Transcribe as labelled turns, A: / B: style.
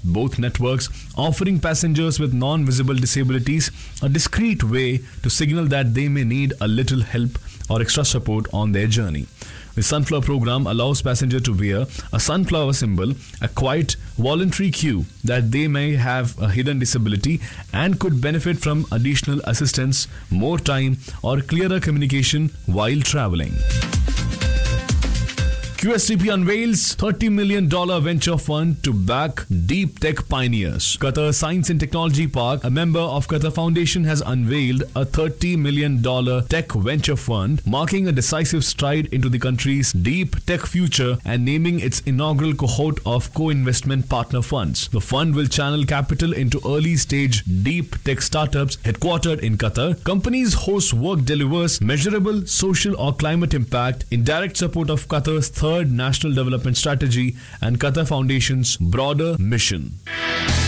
A: both networks offering passengers with non-visible disabilities a discreet way to signal that they may need a little help or extra support on their journey. The Sunflower program allows passengers to wear a sunflower symbol, a quiet, voluntary cue that they may have a hidden disability and could benefit from additional assistance, more time, or clearer communication while traveling. QSTP unveils $30 million venture fund to back deep tech pioneers. Qatar Science and Technology Park, a member of Qatar Foundation, has unveiled a $30 million tech venture fund, marking a decisive stride into the country's deep tech future and naming its inaugural cohort of co-investment partner funds. The fund will channel capital into early-stage deep tech startups headquartered in Qatar, companies whose work delivers measurable social or climate impact in direct support of Qatar's third National Development Strategy and Qatar Foundation's broader mission.